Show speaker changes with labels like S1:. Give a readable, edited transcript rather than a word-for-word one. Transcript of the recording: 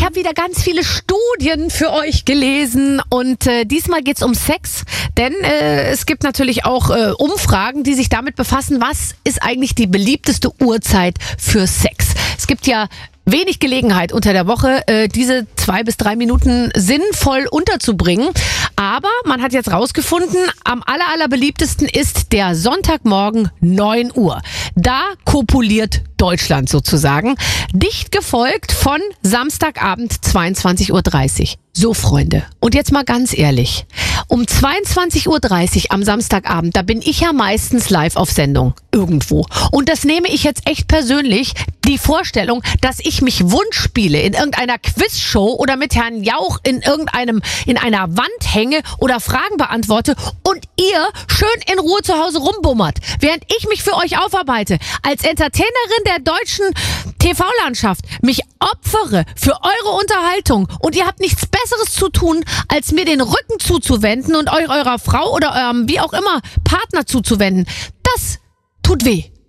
S1: Ich habe wieder ganz viele Studien für euch gelesen und diesmal geht's um Sex, denn es gibt natürlich auch Umfragen, die sich damit befassen, was ist eigentlich die beliebteste Uhrzeit für Sex. Es gibt ja wenig Gelegenheit unter der Woche, diese 2 bis 3 Minuten sinnvoll unterzubringen. Aber man hat jetzt rausgefunden, am allerbeliebtesten ist der Sonntagmorgen 9 Uhr. Da kopuliert Deutschland sozusagen. Dicht gefolgt von Samstagabend 22:30 Uhr. So, Freunde, und jetzt mal ganz ehrlich. Um 22:30 Uhr am Samstagabend, da bin ich ja meistens live auf Sendung. Irgendwo. Und das nehme ich jetzt echt persönlich, die Vorstellung, dass ich mich Wunsch spiele in irgendeiner Quizshow oder mit Herrn Jauch in einer Wand hänge oder Fragen beantworte und ihr schön in Ruhe zu Hause rumbummert, während ich mich für euch aufarbeite, als Entertainerin der deutschen TV-Landschaft, mich opfere für eure Unterhaltung und ihr habt nichts Besseres zu tun, als mir den Rücken zuzuwenden und eurer Frau oder eurem wie auch immer Partner zuzuwenden. Das tut weh.